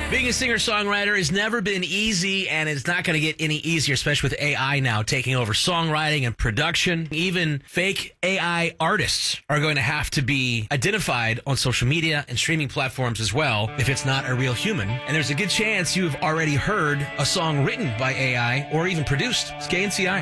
Being a singer-songwriter has never been easy, and it's not going to get any easier, especially with AI now taking over songwriting and production. Even fake AI artists are going to have to be identified on social media and streaming platforms as well if it's not a real human. And there's a good chance you've already heard a song written by AI or even produced. It's KNCI.